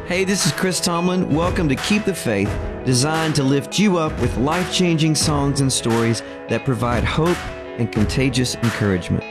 Hey, this is Chris Tomlin. Welcome to Keep the Faith, designed to lift you up with life-changing songs and stories that provide hope and contagious encouragement.